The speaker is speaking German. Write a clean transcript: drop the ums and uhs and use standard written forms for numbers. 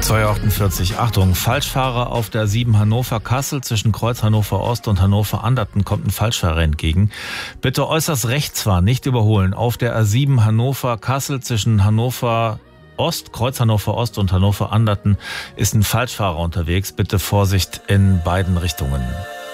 2:48. Achtung, Falschfahrer auf der 7 Hannover-Kassel zwischen Kreuz Hannover Ost und Hannover Anderten kommt ein Falschfahrer entgegen. Bitte äußerst rechts fahren, nicht überholen. Auf der A7 Hannover-Kassel zwischen Hannover Ost, Kreuz Hannover Ost und Hannover Anderten ist ein Falschfahrer unterwegs. Bitte Vorsicht in beiden Richtungen.